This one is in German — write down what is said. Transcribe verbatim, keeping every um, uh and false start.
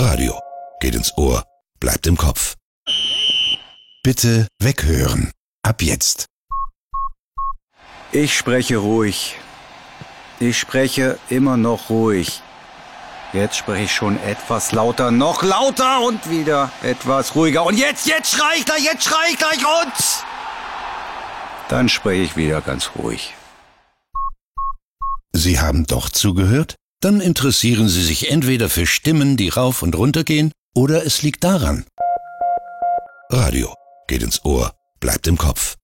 Radio geht ins Ohr, bleibt im Kopf. Bitte weghören. Ab jetzt. Ich spreche ruhig. Ich spreche immer noch ruhig. Jetzt spreche ich schon etwas lauter, noch lauter und wieder etwas ruhiger. Und jetzt, jetzt schrei ich gleich, jetzt schrei ich gleich und... Dann spreche ich wieder ganz ruhig. Sie haben doch zugehört? Dann interessieren Sie sich entweder für Stimmen, die rauf und runter gehen, oder es liegt daran. Radio geht ins Ohr, bleibt im Kopf.